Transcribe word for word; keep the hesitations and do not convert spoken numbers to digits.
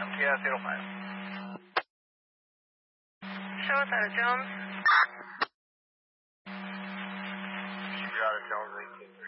Kia zero five. Show us out of Jones. You're out of Jones eighteen three.